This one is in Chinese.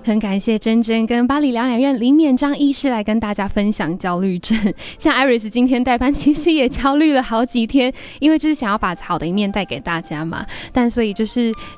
很感谢珍珍跟巴黎疗养院林勉章医师来跟大家分享焦虑症。像 Iris 今天代班其实也焦虑了好几天，因为就是想要把好的一面带给大家嘛，但所以就是